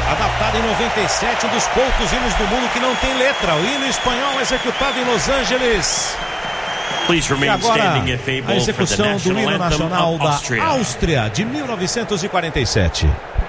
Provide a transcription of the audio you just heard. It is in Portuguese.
Adaptado em 97, um dos poucos hinos do mundo que não tem letra. O hino espanhol executado em Los Angeles. E agora, a execução do hino nacional da Áustria, de 1947.